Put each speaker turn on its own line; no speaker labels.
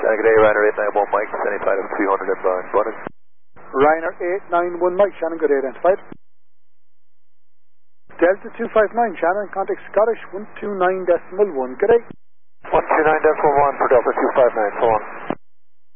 Shannon, good day, Ryder 891 Mike, identified of 300 inbound, Bunnings.
Ryder 891 Mike, Shannon, good day, identified. Delta 259, Shannon, contact Scottish 129.1, good day.
129.1 for Delta 259, so on.